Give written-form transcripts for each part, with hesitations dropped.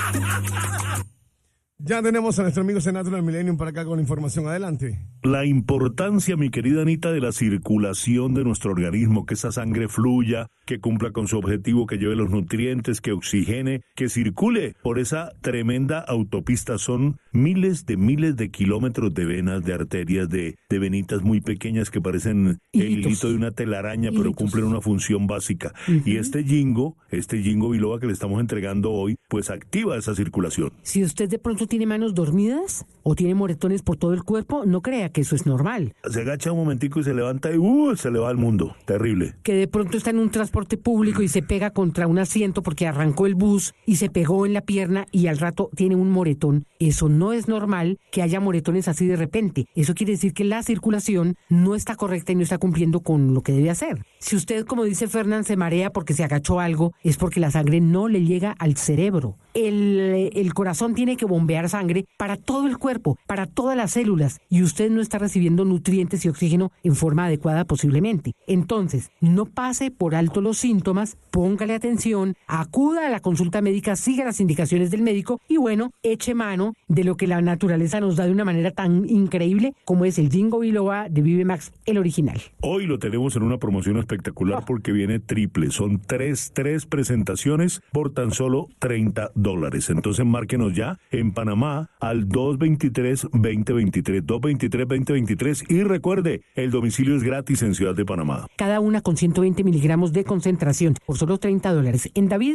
Ya tenemos a nuestros amigos de Natural Millennium para acá con la información. Adelante. La importancia, mi querida Anita, de la circulación de nuestro organismo, que esa sangre fluya, que cumpla con su objetivo, que lleve los nutrientes, que oxigene, que circule por esa tremenda autopista. Son miles de kilómetros de venas, de arterias, de venitas muy pequeñas que parecen el hilito de una telaraña, pero cumplen una función básica. Y este Jingo Biloba que le estamos entregando hoy, pues activa esa circulación. Si usted de pronto tiene manos dormidas o tiene moretones por todo el cuerpo, no crea que eso es normal. Se agacha un momentico y se levanta y se le va al mundo. Terrible. Que de pronto está en un transporte público y se pega contra un asiento porque arrancó el bus y se pegó en la pierna y al rato tiene un moretón. Eso no es normal que haya moretones así de repente. Eso quiere decir que la circulación no está correcta y no está cumpliendo con lo que debe hacer. Si usted, como dice Fernán, se marea porque se agachó algo, es porque la sangre no le llega al cerebro. El corazón tiene que bombear sangre para todo el cuerpo, para todas las células, y usted no está recibiendo nutrientes y oxígeno en forma adecuada posiblemente. Entonces, no pase por alto los síntomas, póngale atención, acuda a la consulta médica, siga las indicaciones del médico y bueno, eche mano de lo que la naturaleza nos da de una manera tan increíble como es el Jingo Biloba de Vive Max, el original. Hoy lo tenemos en una promoción espectacular porque viene triple. Son tres presentaciones por tan solo $30. Entonces márquenos ya en Panamá al 223-2023, 223-2023 y recuerde, el domicilio es gratis en Ciudad de Panamá. Cada una con 120 miligramos de concentración por solo $30. En David,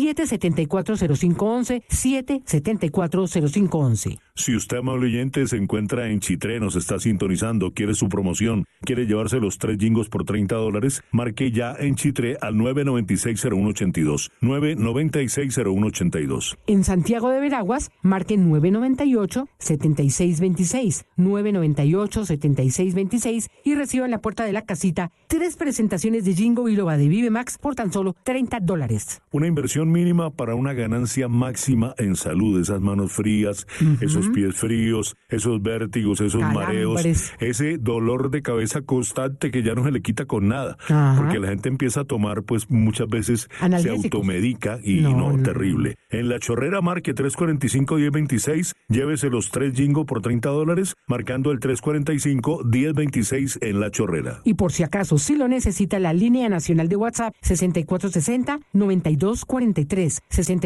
774-0511, 774-0511. Si usted, amable oyente, se encuentra en Chitré, nos está sintonizando, quiere su promoción, quiere llevarse los 3 jingos por $30, marque ya en Chitré al 996-0182, 996-0182. En Santiago de Veraguas, marque 998-7626, 998-7626 y reciba en la puerta de la casita 3 presentaciones de Jingo Biloba de Vive Max por tan solo $30. Una inversión mínima para una ganancia máxima en salud, esas manos frías, esos pies fríos, esos vértigos, esos mareos, ese dolor de cabeza constante que ya no se le quita con nada, porque la gente empieza a tomar, pues muchas veces se automedica y no, terrible. En La Chorrera marque 345-1026, llévese los 3 Jingo por $30, marcando el 345-1026 en La Chorrera. Y por si acaso, si lo necesita, la línea nacional de WhatsApp 6460-9243,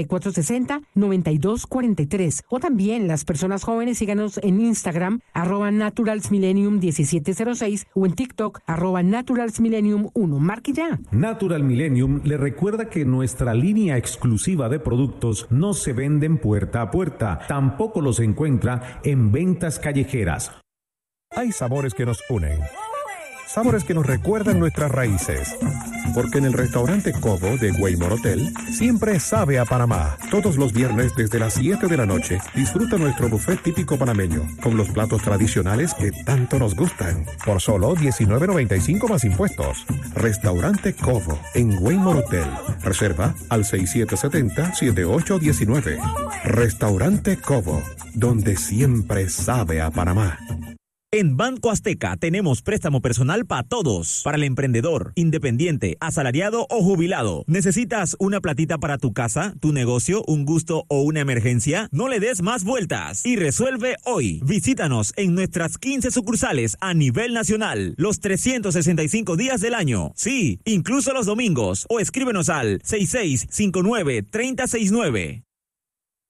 6460-9243, o también las personas jóvenes, síganos en Instagram, @naturalsmillennium1706 o en TikTok, @naturalsmillennium1. Marque ya. Natural Millennium le recuerda que nuestra línea exclusiva de productos no se venden puerta a puerta, tampoco los encuentra en ventas callejeras. Hay sabores que nos unen, sabores que nos recuerdan nuestras raíces. Porque en el restaurante Cobo de Waymore Hotel siempre sabe a Panamá. Todos los viernes desde las 7 de la noche disfruta nuestro buffet típico panameño con los platos tradicionales que tanto nos gustan. Por solo $19.95 más impuestos. Restaurante Cobo en Waymore Hotel. Reserva al 6770-7819. Restaurante Cobo, donde siempre sabe a Panamá. En Banco Azteca tenemos préstamo personal para todos, para el emprendedor, independiente, asalariado o jubilado. ¿Necesitas una platita para tu casa, tu negocio, un gusto o una emergencia? No le des más vueltas y resuelve hoy. Visítanos en nuestras 15 sucursales a nivel nacional, los 365 días del año. Sí, incluso los domingos, o escríbenos al 6659-3069.